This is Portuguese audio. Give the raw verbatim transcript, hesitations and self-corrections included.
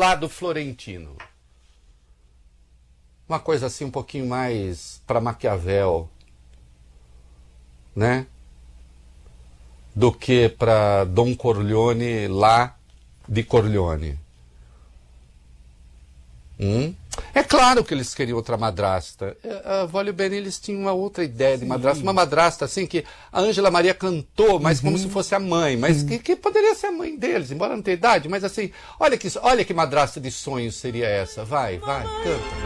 lado florentino. Uma coisa assim um pouquinho mais para Maquiavel, né? Do que para Dom Corleone lá de Corleone. Hum? É claro que eles queriam outra madrasta. A Vó e o Benny, eles tinham uma outra ideia de madrasta. Uma madrasta assim que a Ângela Maria cantou, mas uhum. como se fosse a mãe. Mas uhum. que, que poderia ser a mãe deles, embora não tenha idade. Mas assim, olha que, olha que madrasta de sonhos seria essa. Vai, vai, canta.